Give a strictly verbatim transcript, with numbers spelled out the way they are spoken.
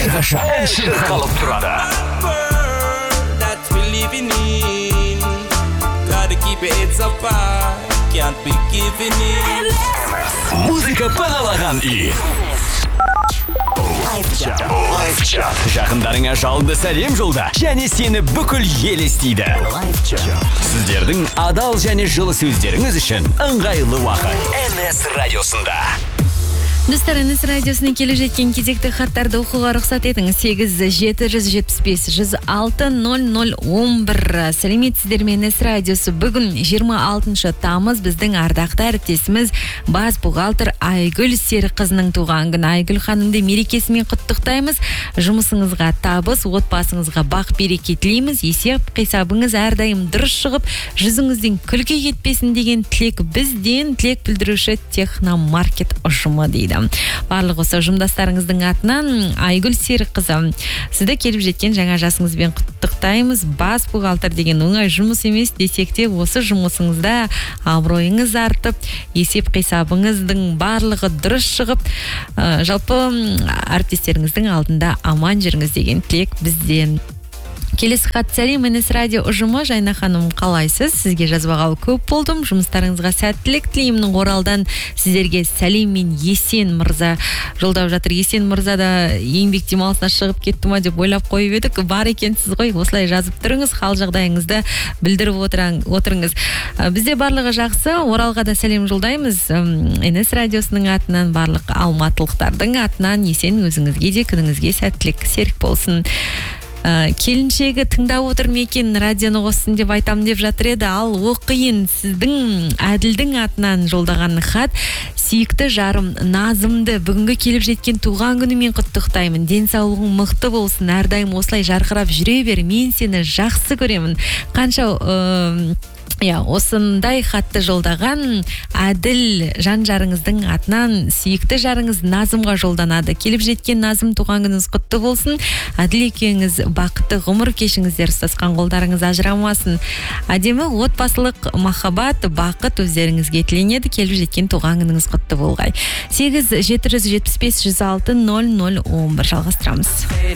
әрқашан ән шырқалып тұрады. Музыка бағалаған үй. Лайфчат. Жақындарыңа жалынды сәлем жолда және сені бүкіл ел естиді. Сіздердің адал және жылы сөздеріңіз үшін ыңғайлы уақыт эн эс радиосында. Достар, эн эс радиосының келіп жеткен кезекті хаттарды оқуға рұқсат етіңіз. сегіз жеті жүз жетпіс бес жүз алты нөл нөл он бір. Сәлеметсіздер ме, эн эс радиосы. Бүгін жиырма алтыншы тамыз біздің ардақты әріптесіміз бас бухгалтер Айгүл Серікқызының туған күні. Айгүл ханымды мерекесімен құттықтаймыз. Жұмысыңызға табыс, отбасыңызға бақ береке тілейміз. Есеп қисабыңыз әрдайым дұрыс шығып, жүзіңізден күлкі кетпесін деген тілек бізден, тілек білдіруші Техномаркет ұжымы дейді. Барлық осы ұжымдастарыңыздың атынан Айгүл Серікқызы, сізді келіп жеткен жаңа жасыңызбен құттықтаймыз. Бас бухгалтер деген оңай жұмыс емес десек те, осы жұмысыңызда абыройыңыз артып, есеп қисабыңыздың барлығы дұрыс шығып, жалпы әріптестеріңіздің алдында аман жүріңіз деген тілек бізден. Келесі хат. Сәлем, эн эс радио ұжымы. Жайна ханым, қалайсыз? Сізге жазбағалы көп болдым. Жұмыстарыңызға сәттілік тілеймін. Оралдан сіздерге сәлем мен Есен мырза жолдап жатыр. Есен мырза да еңбек демалысына шығып кетті ма деп ойлап қойып едік. Бар екенсіз ғой. Осылай жазып тұрыңыз, хал жағдайыңызды білдіріп отырыңыз. Бізде барлығы жақсы. Оралға да сәлем жолдаймыз. эн эс радиосының атынан, барлық алматылықтардың атынан Есен, өзіңізге де күніңізге сәттілік, серік болсын. Келіншегі тыңдап отыр ма екен, радионы қоссын деп айтам деп жатыр еді. Ал оқиын, сіздің Әділдің атынан жолдаған хат. Сүйікті жарым Назымды бүгінгі келіп жеткен туған күнімен құттықтаймын. Денсаулығың мықты болсын, әрдайым осылай жарқырап жүре бер. Мен сені жақсы көремін. Қанша Я, осындай хатты жолдаған Әділ жан жарыңыздың атынан сүйікті жарыңыз Назымға жолданады. Келіп жеткен Назым, туған күніңіз құтты болсын. Әділ екеуіңіз бақытты ғұмыр кешіңіздер, ұстасқан қолдарыңыз ажырамасын. Әдемі отбасылық махаббат, бақыт өздеріңізге тіленеді. Келіп жеткен туған күніңіз құтты болғай. сегіз жеті жүз жетпіс бес жүз алты нөл нөл он бір. Жалғастырамыз.